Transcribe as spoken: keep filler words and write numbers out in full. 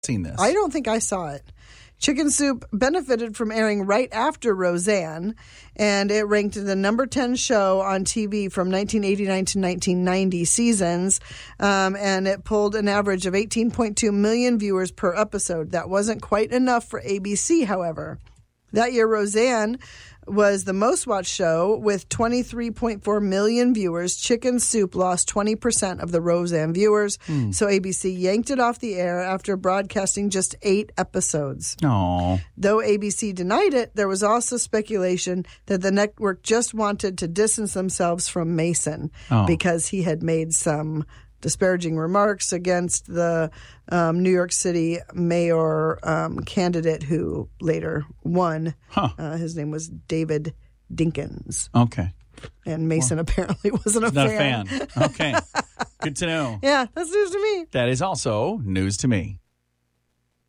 seen this. I don't think I saw it. Chicken Soup benefited from airing right after Roseanne, and it ranked the number ten show on T V from nineteen eighty-nine to nineteen ninety seasons, um, and it pulled an average of eighteen point two million viewers per episode. That wasn't quite enough for A B C, however. That year, Roseanne was the most watched show with twenty-three point four million viewers. Chicken Soup lost twenty percent of the Roseanne viewers, mm. so A B C yanked it off the air after broadcasting just eight episodes. Aww. Though A B C denied it, there was also speculation that the network just wanted to distance themselves from Mason oh. because he had made some disparaging remarks against the um, New York City mayor um, candidate who later won. Huh. Uh, his name was David Dinkins. Okay. And Mason well, apparently wasn't a not fan. Not a fan. Okay. Good to know. Yeah, that's news to me. That is also news to me.